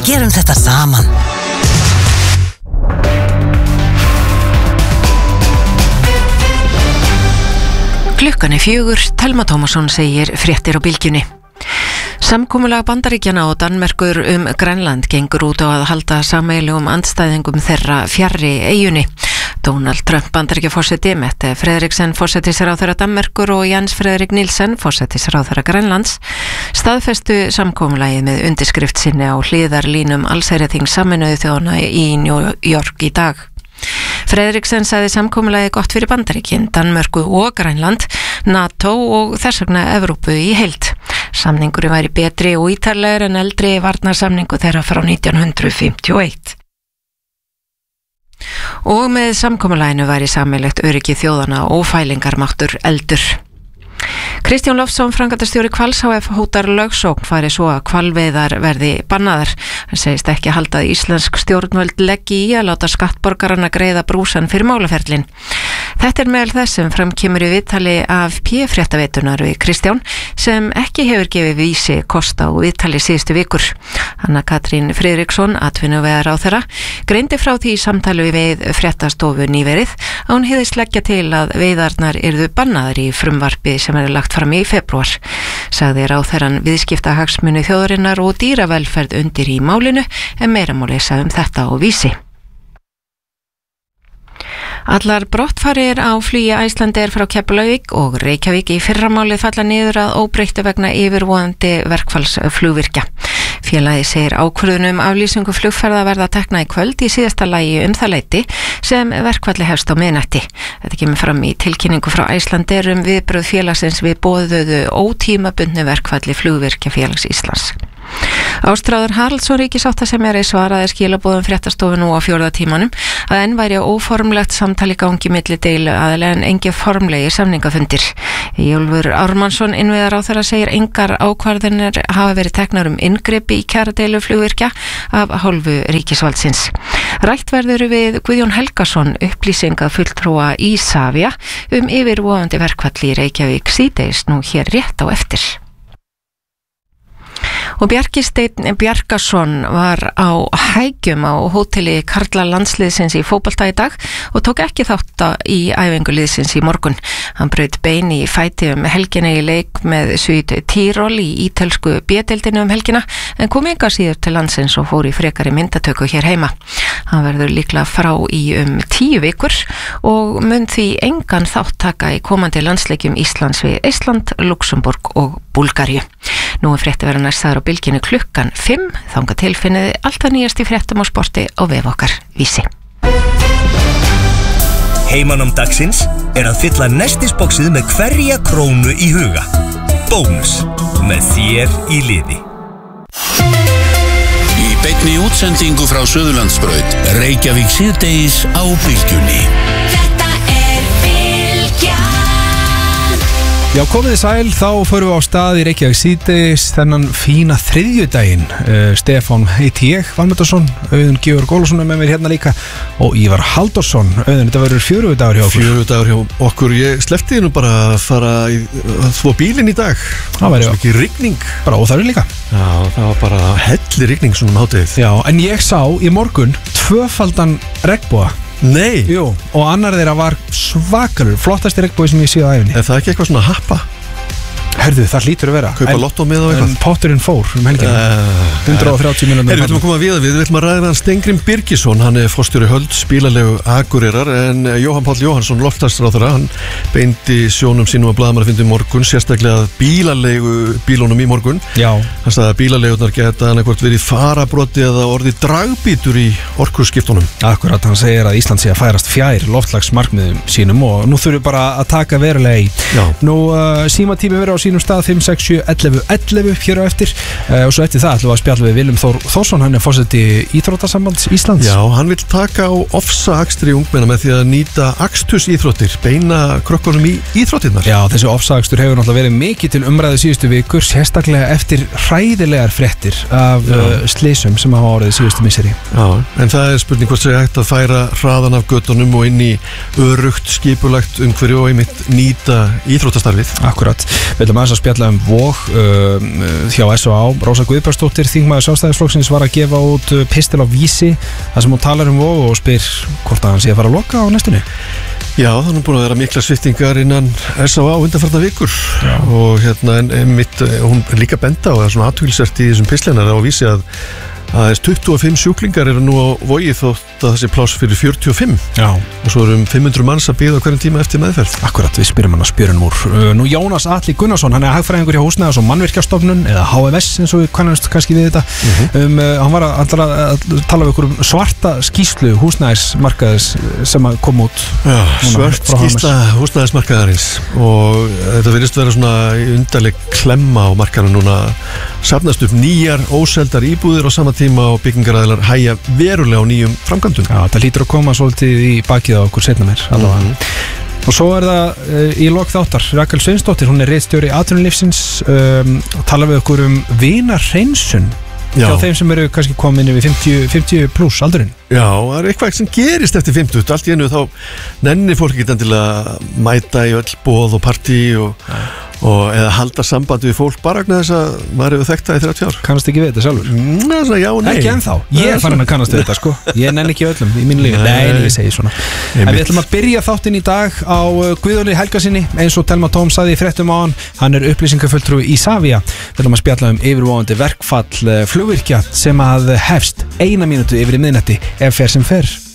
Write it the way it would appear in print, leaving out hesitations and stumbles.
gerum þetta saman. Klukkan 4, Telma Tómasson segir fréttir á Bylgjunni. Samkomulag Bandaríkjanna og Danmerkur Grænland gengur út á að halda sameiginlegum andstæðingum þeirra fjarri eyjunni. Donald Trump Bandaríkjaforseti, Mette Frederiksen forsætisráðherra Danmerkur og Jens Frederik Nielsen forsætisráðherra Grænlands staðfestu samkomulagið með undirskrift sinni á hliðarlínum allsherjarþings Sameinuðu þjóðanna í New York í dag. Frederiksen sagði samkomulagið gott fyrir Bandaríkin, Danmörku og Grænland, NATO og þess vegna Evrópu í heild. Samningurinn væri betri og ítarlegur en eldri varnarsamningu þeirra frá 1951. Og með samkomulaginu væri sameiginlegt öryggi þjóðanna og fælingarmáttur eldur. Kristján Loftsson, framkvæmdastjóri Hvals HF, hótar lögsókn fari svo að hvalveiðar verði bannaðar. Hann segist ekki halda að íslensk stjórnvöld leggi í að láta skattborgarana greiða brúsan fyrir málaferlin. Þetta meðal þess sem framkemur í viðtali af P-fréttaveitunar við Kristján sem ekki hefur gefið Vísi kost á viðtali síðustu vikur. Anna Katrín Friðriksson, atvinnuvegaráðherra, greindi frá því samtali við fréttastofu nýverið að hún hygðist leggja til að veiðarnar yrðu bannaðar í frumvarpi sem er lagt fram í febrúar. Sagði ráðherrann viðskiptahagsmuni þjóðarinnar og dýravelferð undir í málinu en meira má lesa þetta á Vísi. Allar brottfarir á flugi Icelandair frá Keflavík og Reykjavík í fyrramálið falla niður að óbreyttu vegna yfirvofandi verkfallsflugvirkja. Félagið segir ákvörðun aflýsingu flugferða verða tekna í kvöld í síðasta lagi það leyti sem verkfalli hefst á miðnætti. Þetta kemur fram í tilkynningu frá Icelandair viðbrögð félagsins við boðuðu ótímabundnu verkfalli flugvirkjafélags Íslands. Ástráður Haraldsson ríkissáttasemjari svaraði skilaboðum fréttastofu nú á 4. tímanum að enn væri óformlegt samtali gangi milli deilu aðila en engin formlegir samningafundir. Jólfur Ármannsson innviðaráðherra segir engar ákvarðanir hafa verið teknar inngripi í kjaradeilu flugvirkja af hálfu ríkisvaldsins. Rætt verður við Guðjón Helgason, upplýsingafulltrúa Isavia, yfirvofandi verkfalli í Reykjavík síðdegis nú hér rétt á eftir. Og Bjarki Steinn Bjarkason var á hægjum á hóteli Karla landsliðsins í fótbolta í dag og tók ekki þátt í æfingu liðsins í morgun. Hann braut bein í fæti helgina í leik með Suid Tirol í ítölsku B-deildinu helgina en kom enga síður til landsins og fór í frekari myndatöku hér heima. Hann verður líklega frá í 10 vikur og mun því engan þátt taka í komandi landsleikjum Íslands við Ísland, Luxemburg og Búlgaríu. Nú frétti verður næstaður á Bylgjunni klukkan 5, þangað til finniði alltaf nýjast í fréttum og sporti á vef okkar Vísi. Heimanám dagsins að fylla nestisboxið með hverja krónu í huga. Bónus með þér í liði. Í beinni útsendingu frá Suðurlandsbraut, Reykjavík síðdegis á Bylgjunni. Já, komið þið sæl, þá förum við á stað í Reykjavík síðdegis þennan fína þriðjudaginn. Stefán heiti ég, Valmundarsson, Auðun Georg Ólafsson með mér hérna líka og Ívar Halldórsson. Auðun, þetta verður 4 dagur hjá okkur. 4 dagur hjá okkur, ég sleppti nú bara að fara að þvo bílinn í dag. Það væri ekki rigning. Bara óþarfi líka. Já, það var bara helli rigning svona hátið. Já, en ég sá í morgun 2-faldan regnboga. Nei. Jú, og annar þeirra var svakalur, flottasti regnbogi sem ég séð á æfinni. Er það ekki eitthvað svona happa? Herðu, það hlýtur að vera. Kaupa lottó með á eitthvað. En potturinn fór helgina. 130 milljónir. Við ætlum að koma við ætlum að ræða Steingrímur Birgisson, hann er forstjóri Hölds bílalegu Akureyrar, en Jóhann Páll Jóhannsson, loftslagsráðherra, hann beindi sjónum sínum að blaðamannafundi í morgun, sérstaklega bílalegu bílunum í morgun. Já. Hann sagði að bílalegurnar geta annað verið farabroti eða orðið dragbítur í orkuskiptunum. Akkurat, hann segir að Ísland sé að færast fjær loftslagsmarkmiðum sínum og nú þurfum bara að taka verulega í. Já. Nú símatími verður á sínum stað 5, 6, 7, 11, 11 hér á eftir og svo eftir það ætlum við að spjalla við Willum Þór Þórsson, hann er forseti Íþróttasambands Íslands. Já, hann vil taka á ofsaakstri ungmenna með því að nýta akstursíþróttir, beina krökkunum í íþróttirnar. Já, þessi ofsaakstur hefur náttúrulega verið mikið til umræðu síðustu vikur, sérstaklega eftir hræðilegar fréttir af slysum sem hafa orðið síðustu misseri. Já, en það er spurning hvort sé hægt að færa hraðan af göttunum og inn í örugt skipulagt umhverju og einmitt nýta íþróttastarfið. Akkurat. Við ætlum ætlum að spjalla Vog hjá S.O.A. Rósa Guðbjörnsdóttir, þingmaður Sjálfstæðisflokksins, var að gefa út pistil á Vísi þar sem hún talar Vog og spyr hvort að hann sé að fara að loka á næstunni. Já, þannig búin að vera mikla sviftingar innan S.O.A. undanfarna vikur. Já. Og hún líka benda á það svona athyglisvert í þessum pislinar á Vísi að aðeins 25 sjúklingar eru nú á Vogi þótt að þessi pláss fyrir 45. Já. Og svo erum 500 manns að bíða hverjum tíma eftir meðferð. Akkurat, við spyrum hann að spjörunum úr. Nú Jónas Atli Gunnarsson, hann er hagfræðingur hjá Húsnæðis- og mannvirkjastofnun eða HMS eins og við kannast kannski við þetta. Hann var að tala við ykkur svarta skýrslu húsnæðismarkaðis sem að koma út. Já, svart skýrsla húsnæðismarkaðarins og þetta virðist vera svona undarleg klemma á markaðinu núna, safnast upp nýjar óseldar íbúðir á sama tíma og byggingaraðilar hægja verulega á nýjum framkvæmdum. Já, það lítur að koma svolítið í bakið á okkur seinna meir allavega. Og svo er það í lok þáttar Rakel Sveinsdóttir, hún er ritstjóri atvinnulífsins og talar við okkur vinarhreinsun hjá þeim sem eru kannski komin yfir 50 pluss aldurinn. Já, það er eitthvað sem gerist eftir 50, allt í einu þá nennir fólk ekki endilega mæta í öll boð og partí og eða halda samband við fólk bara vegna þess að maður hefur þekkt það í 30 ár. Kannast ekki við þetta sjálfur? Svona, já, nei. Ekki ennþá, ég er farin að kannast við þetta sko. Ég nenni ekki öllum í mínu lífi. Nei, ég segi svona. En við ætlum að byrja þáttinn í dag á Guðjóni Helgasyni, eins og Telma Tóms sagði í fréttum á hann er upplýsingafulltrúi Isavia. Við ætlum að spjalla yfirvofandi verkfall flugvirkja sem að hefst 1 mínútu yfir í miðnætti ef fer sem fer.